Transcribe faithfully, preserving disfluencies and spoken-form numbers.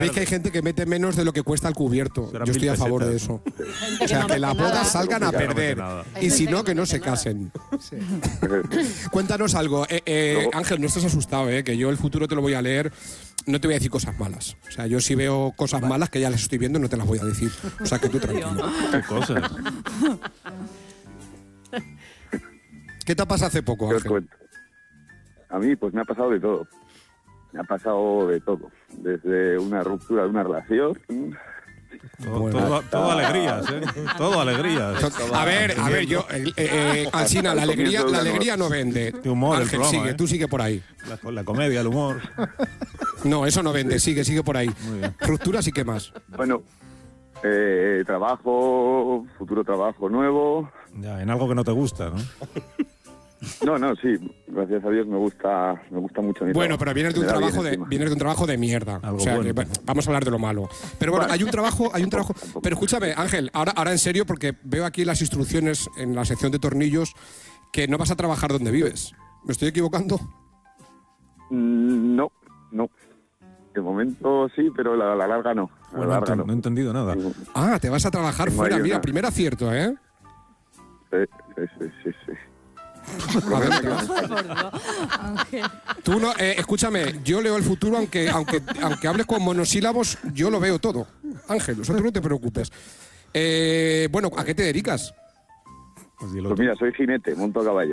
Es que hay gente que mete menos de lo que cuesta el cubierto. Serán Yo estoy a mil favor de pesetas, eso. O sea, que las bodas salgan a perder. Y si no, que no se casen. Cuéntanos algo. Eh, eh, Ángel, no estés asustado, eh, que yo el futuro te lo voy a leer. No te voy a decir cosas malas. O sea, yo si veo cosas malas que ya las estoy viendo, no te las voy a decir. O sea, que tú tranquilo. ¿Qué cosas? ¿Qué te ha pasado hace poco, ¿Qué os Ángel? cuento? A mí, pues me ha pasado de todo. Me ha pasado de todo. Desde una ruptura de una relación. Todo, Bueno. todo, todo alegrías, ¿eh? Todo alegrías. A ver, a ver, yo, eh, eh, Alsina, la alegría, la alegría no vende. De humor el Ángel, programa, sigue, ¿eh? tú sigue por ahí. La, la comedia, el humor. No, eso no vende, sigue, sigue por ahí. Muy bien. Rupturas y qué más. Bueno, eh, trabajo, futuro trabajo nuevo. Ya, en algo que no te gusta, ¿no? No, no, sí, gracias a Dios me gusta, me gusta mucho mi Bueno, trabajo. pero vienes de un Me da bien trabajo de, encima. vienes de un trabajo de mierda. Algo O sea, bueno. que, bueno, vamos a hablar de lo malo. Pero bueno, hay un trabajo, hay un trabajo. Tampoco. Pero escúchame, Ángel, ahora, ahora en serio, porque veo aquí las instrucciones en la sección de tornillos que no vas a trabajar donde vives. ¿Me estoy equivocando? Mm, No, no. De momento sí, pero la, la larga no. La Bueno, no, larga enten- no. no he entendido nada. Ah, te vas a trabajar Tengo fuera. ahí Mira, una- primer acierto, ¿eh? Sí, sí, sí, sí, sí. A ver, te vas. Ángel. Tú no, eh, escúchame, yo leo el futuro, aunque, aunque, aunque hables con monosílabos, yo lo veo todo. Ángel, o sea, tú no te preocupes. Eh, bueno, ¿a qué te dedicas? Pues dilo Pues tú. mira, soy jinete, monto a caballo.